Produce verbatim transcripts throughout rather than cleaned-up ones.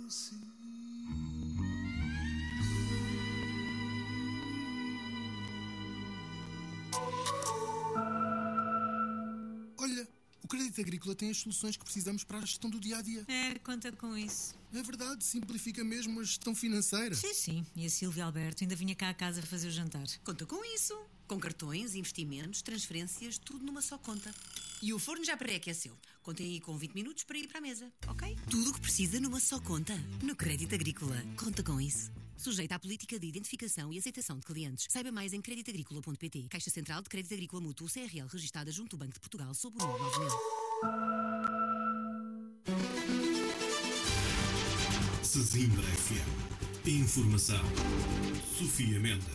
Olha, o Crédito Agrícola tem as soluções que precisamos para a gestão do dia-a-dia. É, conta com isso. É verdade, simplifica mesmo a gestão financeira. Sim, sim. E a Silvia Alberto ainda vinha cá a casa fazer o jantar. Conta com isso. Com cartões, investimentos, transferências, tudo numa só conta. E o forno já pré-aqueceu. Contem aí com vinte minutos para ir para a mesa, ok? Tudo o que precisa numa só conta. No Crédito Agrícola. Conta com isso. Sujeita à política de identificação e aceitação de clientes. Saiba mais em crédito agrícola ponto pt. Caixa Central de Crédito Agrícola Mútuo C R L registada junto do Banco de Portugal sob o número nove mil. Sesimbra F M. Informação. Sofia Mendes.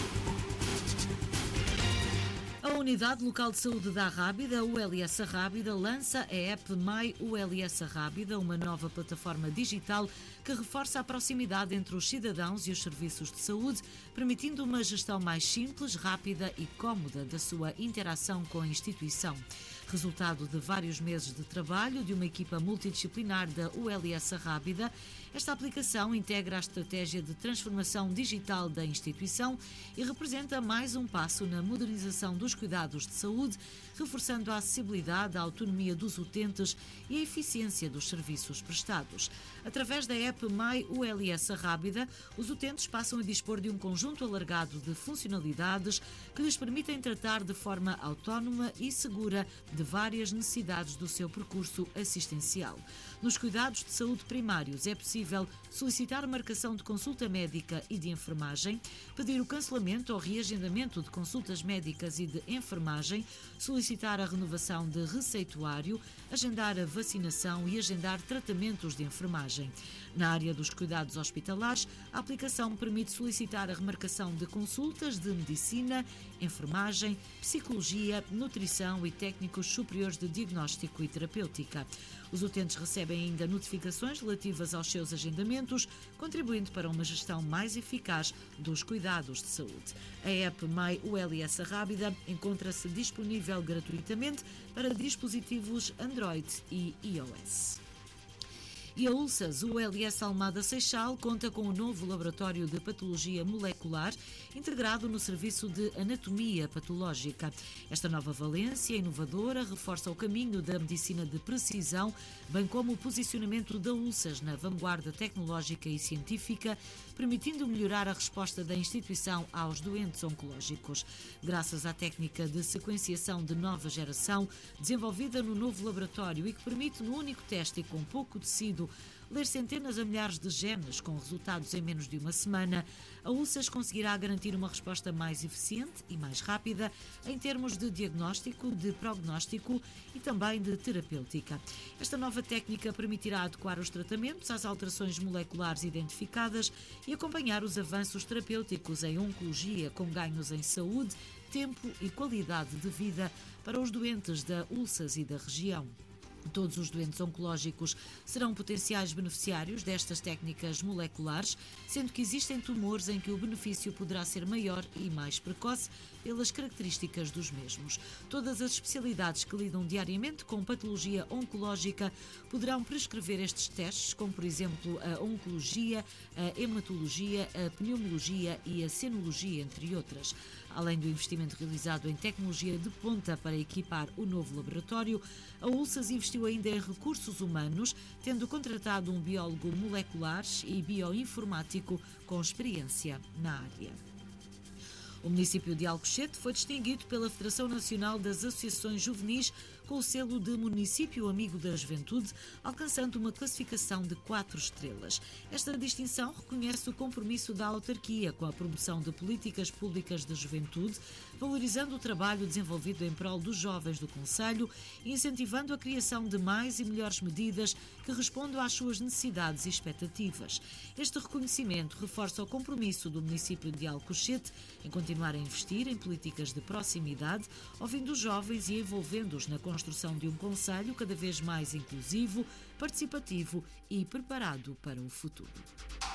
A Unidade Local de Saúde da Rábida, U L S Rábida, lança a app My U L S Rábida, uma nova plataforma digital que reforça a proximidade entre os cidadãos e os serviços de saúde, permitindo uma gestão mais simples, rápida e cómoda da sua interação com a instituição. Resultado de vários meses de trabalho de uma equipa multidisciplinar da U L S Rábida, esta aplicação integra a estratégia de transformação digital da instituição e representa mais um passo na modernização dos cuidados de saúde, reforçando a acessibilidade, a autonomia dos utentes e a eficiência dos serviços prestados. Através da app My U L S Rábida, os utentes passam a dispor de um conjunto alargado de funcionalidades que lhes permitem tratar de forma autónoma e segura de várias necessidades do seu percurso assistencial. Nos cuidados de saúde primários é possível solicitar marcação de consulta médica e de enfermagem, pedir o cancelamento ou reagendamento de consultas médicas e de enfermagem, solicitar a renovação de receituário, agendar a vacinação e agendar tratamentos de enfermagem. Na área dos cuidados hospitalares, a aplicação permite solicitar a remarcação de consultas de medicina, enfermagem, psicologia, nutrição e técnicos superiores de diagnóstico e terapêutica. Os utentes recebem ainda notificações relativas aos seus agendamentos, contribuindo para uma gestão mais eficaz dos cuidados de saúde. A app My U L S Rábida encontra-se disponível gratuitamente para dispositivos Android e iOS. E a U L S A S U L S Almada Seixal conta com um novo laboratório de patologia molecular integrado no serviço de anatomia patológica. Esta nova valência inovadora reforça o caminho da medicina de precisão, bem como o posicionamento da U L S A S na vanguarda tecnológica e científica, permitindo melhorar a resposta da instituição aos doentes oncológicos. Graças à técnica de sequenciação de nova geração, desenvolvida no novo laboratório e que permite, no único teste e com pouco tecido, ler centenas a milhares de genes com resultados em menos de uma semana, a U L S A S conseguirá garantir uma resposta mais eficiente e mais rápida em termos de diagnóstico, de prognóstico e também de terapêutica. Esta nova técnica permitirá adequar os tratamentos às alterações moleculares identificadas e acompanhar os avanços terapêuticos em oncologia com ganhos em saúde, tempo e qualidade de vida para os doentes da U L S A S e da região. Todos os doentes oncológicos serão potenciais beneficiários destas técnicas moleculares, sendo que existem tumores em que o benefício poderá ser maior e mais precoce pelas características dos mesmos. Todas as especialidades que lidam diariamente com patologia oncológica poderão prescrever estes testes, como por exemplo a oncologia, a hematologia, a pneumologia e a senologia, entre outras. Além do investimento realizado em tecnologia de ponta para equipar o novo laboratório, a U L S A S investiu ainda em recursos humanos, tendo contratado um biólogo molecular e bioinformático com experiência na área. O município de Alcochete foi distinguido pela Federação Nacional das Associações Juvenis com o selo de Município Amigo da Juventude, alcançando uma classificação de quatro estrelas. Esta distinção reconhece o compromisso da autarquia com a promoção de políticas públicas de juventude, valorizando o trabalho desenvolvido em prol dos jovens do concelho e incentivando a criação de mais e melhores medidas que respondam às suas necessidades e expectativas. Este reconhecimento reforça o compromisso do município de Alcochete em continuar a investir em políticas de proximidade, ouvindo os jovens e envolvendo-os na construção de um concelho cada vez mais inclusivo, participativo e preparado para o futuro.